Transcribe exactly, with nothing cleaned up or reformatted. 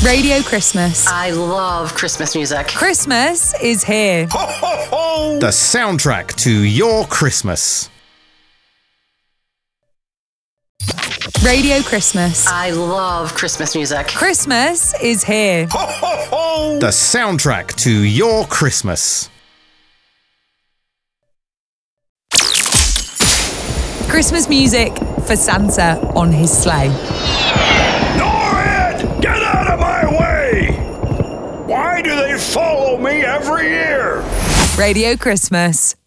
Radio Christmas. I love Christmas music. Christmas is here. Ho, ho, ho! The soundtrack to your Christmas. Radio Christmas. I love Christmas music. Christmas is here. Ho, ho, ho! The soundtrack to your Christmas. Christmas music for Santa on his sleigh. Norrid! Get out of my way! Why do they follow me every year? Radio Christmas.